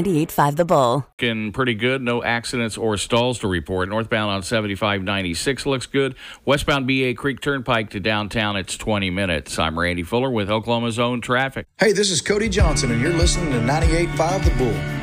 98.5 The Bull. Looking pretty good. No accidents or stalls to report. Northbound on 7596 looks good. Westbound BA Creek Turnpike to downtown, it's 20 minutes. I'm Randy Fuller with Oklahoma's Own Traffic. Hey, this is Cody Johnson, and you're listening to 98.5 The Bull.